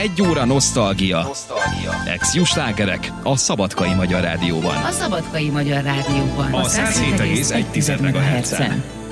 1 óra nosztalgia. Ex-Ju slágerek a Szabadkai Magyar Rádióban. A Szabadkai Magyar Rádióban. A 107,1 MHz-en.